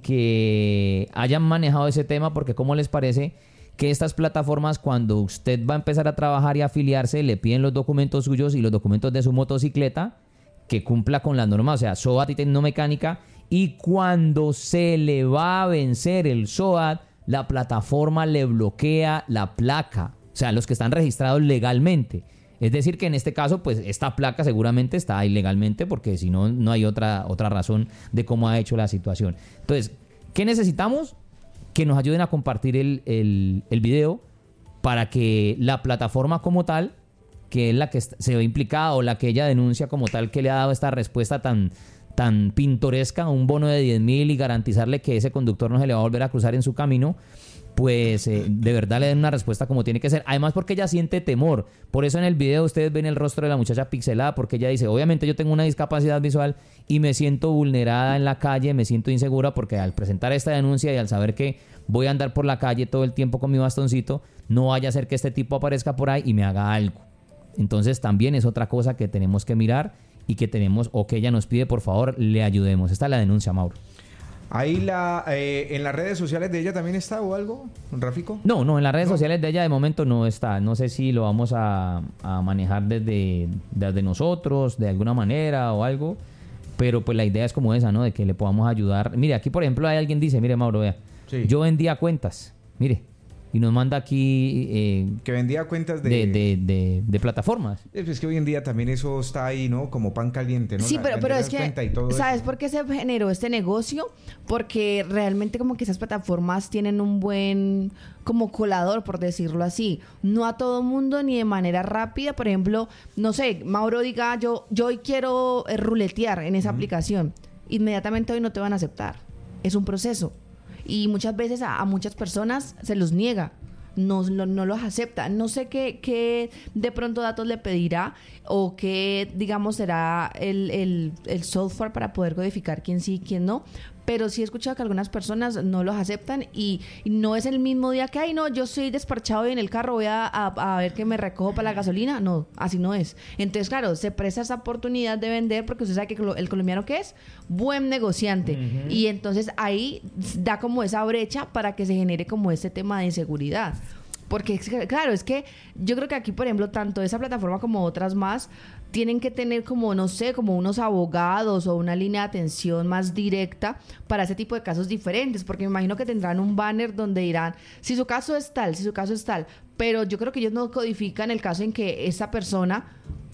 Speaker 2: que hayan manejado ese tema, porque ¿cómo les parece que estas plataformas, cuando usted va a empezar a trabajar y afiliarse, le piden los documentos suyos y los documentos de su motocicleta, que cumpla con las normas, o sea, S O A T y tecnomecánica, y cuando se le va a vencer el S O A T, la plataforma le bloquea la placa, o sea, los que están registrados legalmente. Es decir, que en este caso, pues esta placa seguramente está ilegalmente, porque si no, no hay otra, otra razón de cómo ha hecho la situación. Entonces, ¿qué necesitamos? Que nos ayuden a compartir el, el, el video para que la plataforma como tal, que es la que se ve implicada o la que ella denuncia como tal, que le ha dado esta respuesta tan, tan pintoresca, un bono de diez mil y garantizarle que ese conductor no se le va a volver a cruzar en su camino, pues eh, de verdad le den una respuesta como tiene que ser. Además, porque ella siente temor. Por eso en el video ustedes ven el rostro de la muchacha pixelada, porque ella dice, obviamente yo tengo una discapacidad visual y me siento vulnerada en la calle, me siento insegura, porque al presentar esta denuncia y al saber que voy a andar por la calle todo el tiempo con mi bastoncito, no vaya a ser que este tipo aparezca por ahí y me haga algo. Entonces también es otra cosa que tenemos que mirar y que tenemos, o que ella nos pide, por favor, le ayudemos. Esta es la denuncia, Mauro.
Speaker 3: Ahí la, eh, en las redes sociales de ella también está o algo, Rafico.
Speaker 2: No, no, en las redes
Speaker 3: ¿No?
Speaker 2: sociales de ella de momento no está. No sé si lo vamos a, a manejar desde, desde nosotros, de alguna manera o algo. Pero pues la idea es como esa, ¿no? De que le podamos ayudar. Mire, aquí por ejemplo hay alguien dice, mire Mauro, vea,
Speaker 3: Sí.
Speaker 2: yo vendía cuentas, mire, y nos manda aquí eh,
Speaker 3: Que vendía cuentas de...
Speaker 2: de, de, de, de plataformas.
Speaker 3: Es que hoy en día también eso está ahí, ¿no? Como pan caliente, ¿no?
Speaker 1: Sí,
Speaker 3: La-
Speaker 1: pero, pero
Speaker 3: vender
Speaker 1: es
Speaker 3: las cuentas y todo
Speaker 1: que, ¿sabes
Speaker 3: eso.
Speaker 1: por qué se generó este negocio? Porque realmente como que esas plataformas tienen un buen como colador, por decirlo así. No a todo mundo ni de manera rápida. Por ejemplo, no sé, Mauro diga, yo, yo hoy quiero eh, ruletear en esa aplicación. Inmediatamente hoy no te van a aceptar. Es un proceso. Y muchas veces a, a muchas personas se los niega. No, no, no los acepta. No sé qué, qué de pronto datos le pedirá o qué, digamos, será el, el, el software para poder codificar quién sí y quién no. Pero sí he escuchado que algunas personas no los aceptan y, y no es el mismo día que, ay, no, yo soy desparchado y en el carro voy a, a, a ver que me recojo para la gasolina. No, así no es. Entonces, claro, se presta esa oportunidad de vender porque usted sabe que el colombiano que es buen negociante. Uh-huh. Y entonces ahí da como esa brecha para que se genere como este tema de inseguridad. Porque, claro, es que yo creo que aquí, por ejemplo, tanto esa plataforma como otras más tienen que tener como, no sé, como unos abogados o una línea de atención más directa para ese tipo de casos diferentes, porque me imagino que tendrán un banner donde dirán, si su caso es tal, si su caso es tal, pero yo creo que ellos no codifican el caso en que esa persona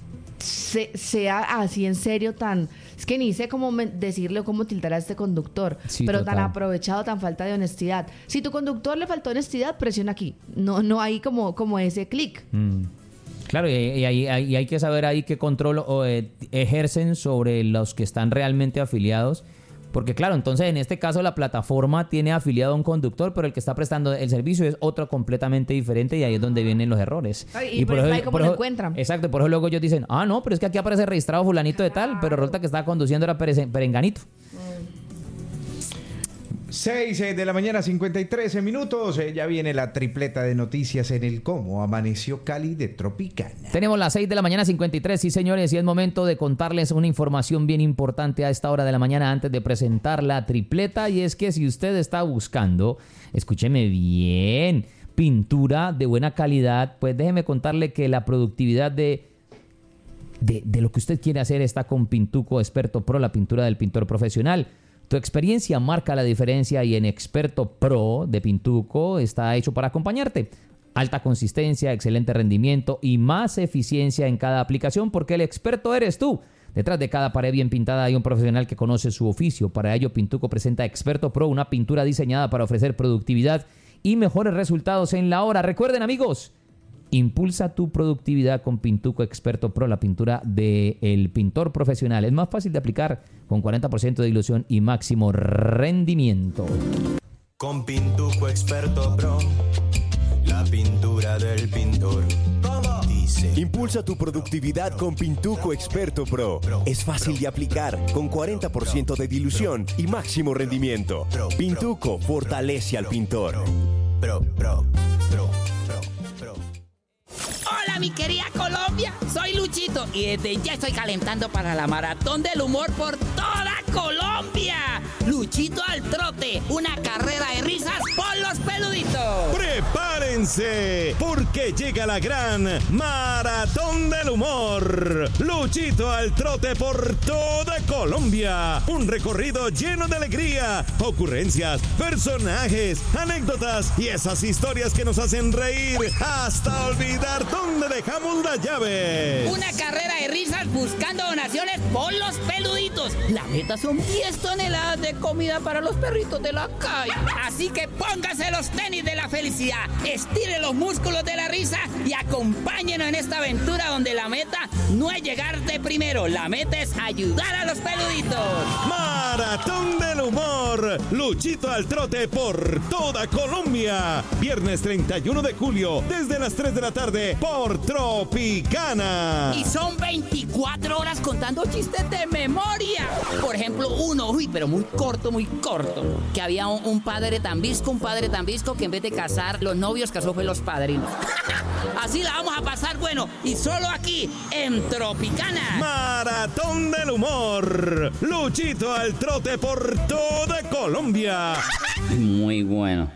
Speaker 1: se, sea así en serio tan... Es que ni sé cómo me, decirle o cómo tildar a este conductor,
Speaker 2: Sí,
Speaker 1: pero
Speaker 2: total.
Speaker 1: tan aprovechado, tan falta de honestidad. Si tu conductor le faltó honestidad, presiona aquí. No, no hay como, como ese clic.
Speaker 2: Mm. Claro, y, y, hay, y hay que saber ahí qué control o, eh, ejercen sobre los que están realmente afiliados. Porque claro, entonces en este caso la plataforma tiene afiliado a un conductor, pero el que está prestando el servicio es otro completamente diferente y ahí es donde vienen los errores.
Speaker 1: Ay, y por ejemplo, ahí cómo lo encuentran.
Speaker 2: Exacto, por eso luego ellos dicen, ah, no, pero es que aquí aparece registrado fulanito de tal, pero resulta que estaba conduciendo era perece- perenganito.
Speaker 3: seis de la mañana, cincuenta y tres minutos. Eh, ya viene la tripleta de noticias en el Cómo Amaneció Cali de Tropicana.
Speaker 2: Tenemos las seis de la mañana, cincuenta y tres, sí señores, y es momento de contarles una información bien importante a esta hora de la mañana antes de presentar la tripleta, y es que si usted está buscando, escúcheme bien, pintura de buena calidad, pues déjeme contarle que la productividad de, de, de lo que usted quiere hacer está con Pintuco Experto Pro, la pintura del pintor profesional. Tu experiencia marca la diferencia y en Experto Pro de Pintuco está hecho para acompañarte. Alta consistencia, excelente rendimiento y más eficiencia en cada aplicación porque el experto eres tú. Detrás de cada pared bien pintada hay un profesional que conoce su oficio. Para ello, Pintuco presenta Experto Pro, una pintura diseñada para ofrecer productividad y mejores resultados en la hora. Recuerden, amigos, impulsa tu productividad con Pintuco Experto Pro, la pintura del pintor profesional. Es más fácil de aplicar, con cuarenta por ciento de dilución y máximo rendimiento.
Speaker 7: Con Pintuco Experto Pro, la pintura del pintor. ¿Cómo? Dice.
Speaker 8: Impulsa tu productividad con Pintuco Experto Pro. Es fácil de aplicar, con cuarenta por ciento de dilución y máximo rendimiento. Pintuco fortalece al pintor.
Speaker 7: Pro, pro, pro, pro, pro.
Speaker 9: Hola mi querida Colombia, soy Luchito y desde ya estoy calentando para la maratón del humor por toda Colombia. Luchito al trote, una carrera de risas por los peluditos.
Speaker 10: ¡Prepárense! Porque llega la gran Maratón del Humor. Luchito al trote por toda Colombia. Un recorrido lleno de alegría, ocurrencias, personajes, anécdotas y esas historias que nos hacen reír hasta olvidar dónde dejamos las llaves.
Speaker 9: Una carrera de risas buscando donaciones por los peluditos. La meta son diez toneladas de comida para los perritos de la calle. Así que póngase los tenis de la felicidad, estire los músculos de la risa y acompáñenos en esta aventura donde la meta no es llegar de primero, la meta es ayudar a los peluditos.
Speaker 10: Maratón del Humor. Luchito al trote por toda Colombia. Viernes treinta y uno de julio, desde las tres de la tarde, por Tropicana.
Speaker 9: Y son veinticuatro horas contando chistes de memoria. Por ejemplo, uno, uy, pero muy corto, muy corto. Que había un, un padre tan visco, un padre tan visco que en vez de casar los novios, casó fue los padrinos. Así la vamos a pasar, bueno, y solo aquí, en Tropicana.
Speaker 10: Maratón del Humor. Luchito al trote por toda Colombia.
Speaker 9: Muy bueno.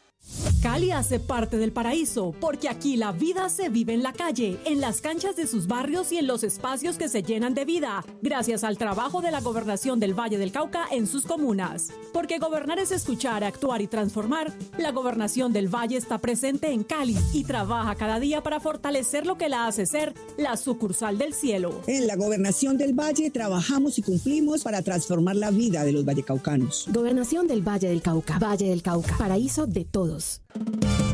Speaker 11: Cali hace parte del paraíso, porque aquí la vida se vive en la calle, en las canchas de sus barrios y en los espacios que se llenan de vida, gracias al trabajo de la Gobernación del Valle del Cauca en sus comunas. Porque gobernar es escuchar, actuar y transformar, la Gobernación del Valle está presente en Cali y trabaja cada día para fortalecer lo que la hace ser la sucursal del cielo.
Speaker 12: En la Gobernación del Valle trabajamos y cumplimos para transformar la vida de los vallecaucanos.
Speaker 13: Gobernación del Valle del Cauca, Valle del Cauca, paraíso de todos.